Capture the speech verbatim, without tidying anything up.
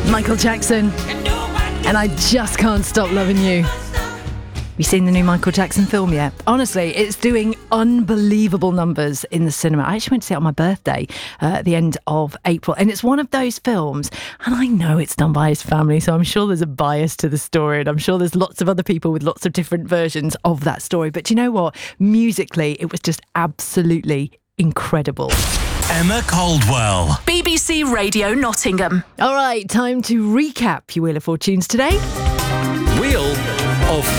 Michael Jackson, and I just can't stop loving you. You seen the new Michael Jackson film yet? Honestly, it's doing unbelievable numbers in the cinema. I actually went to see it on my birthday uh, at the end of April, and it's one of those films, and I know it's done by his family, so I'm sure there's a bias to the story, and I'm sure there's lots of other people with lots of different versions of that story. But you know what? Musically, it was just absolutely incredible. Emma Caldwell. B B C Radio Nottingham. All right, time to recap your Wheel of Fortunes today.